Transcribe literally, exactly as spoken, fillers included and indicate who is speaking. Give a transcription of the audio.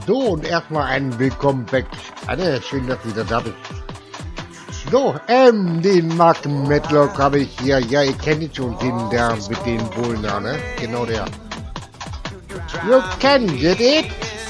Speaker 1: So, und erstmal ein Willkommen back. Alle, schön, dass ihr da bist. So, ähm, den Mark Medlock habe ich hier. Ja, ihr kennt ihn schon, den der mit den Bullen da, ne? Genau der. You can get it.